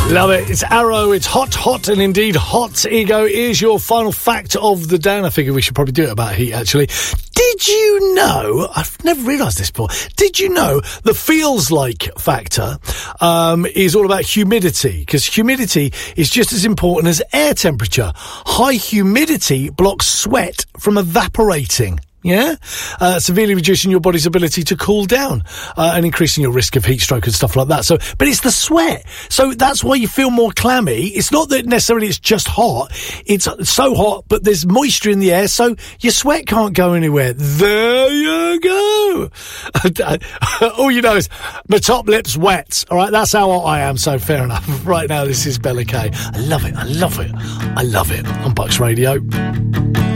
Love it. It's Arrow. It's hot, and indeed hot. Ego is your final fact of the day. And I figure we should probably do it about heat, actually. Did you know, I've never realised this before, did you know the feels like factor is all about humidity? Because humidity is just as important as air temperature. High humidity blocks sweat from evaporating. Yeah? Severely reducing your body's ability to cool down and increasing your risk of heat stroke and stuff like that. So, but it's the sweat. So that's why you feel more clammy. It's not that necessarily it's just hot. It's so hot, but there's moisture in the air, so your sweat can't go anywhere. There you go. All you know is my top lip's wet. All right, that's how hot I am, so fair enough. Right now, this is Bella K. I love it. I love it. I love it on Bucks Radio.